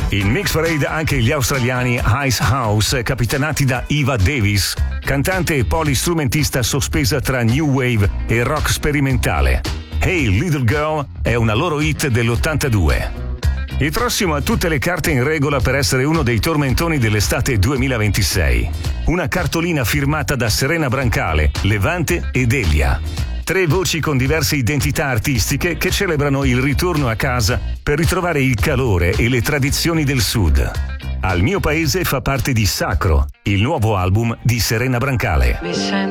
In Mix Parade anche gli australiani Ice House, capitanati da Eva Davis, cantante e polistrumentista sospesa tra new wave e rock sperimentale. Hey Little Girl è una loro hit dell'82. Il prossimo ha tutte le carte in regola per essere uno dei tormentoni dell'estate 2026. Una cartolina firmata da Serena Brancale, Levante ed Elia. 3 voci con diverse identità artistiche che celebrano il ritorno a casa per ritrovare il calore e le tradizioni del Sud. Al mio paese fa parte di Sacro, il nuovo album di Serena Brancale.